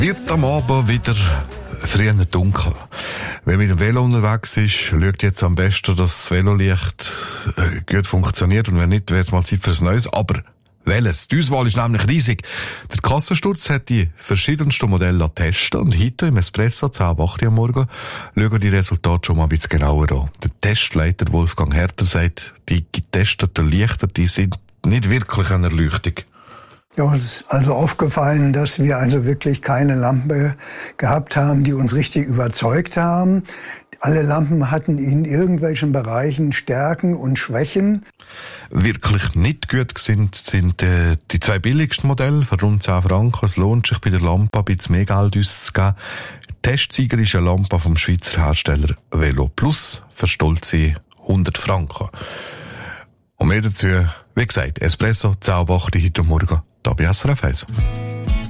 Wird am Abend wieder früher dunkel. Wer mit dem Velo unterwegs ist, schaut jetzt am besten, dass das Velolicht gut funktioniert. Und wenn nicht, wäre es mal Zeit für ein neues. Aber welches? Die Auswahl ist nämlich riesig. Der Kassensturz hat die verschiedensten Modelle testen. Und heute im Espresso, 10:08 am Morgen, schauen wir die Resultate schon mal ein bisschen genauer an. Der Testleiter Wolfgang Herter sagt, die getesteten Lichter, die sind nicht wirklich eine Erleuchtung. Ja, uns ist also aufgefallen, dass wir also wirklich keine Lampe gehabt haben, die uns richtig überzeugt haben. Alle Lampen hatten in irgendwelchen Bereichen Stärken und Schwächen. Wirklich nicht gut sind die zwei billigsten Modelle für rund 10 Franken. Es lohnt sich bei der Lampe ein bisschen mehr Geld auszugeben. Testsieger ist eine Lampe vom Schweizer Hersteller Velo Plus für stolze 100 Franken. Und mehr dazu, wie gesagt, Espresso, 10:08 heute Morgen, da bei SRF 1.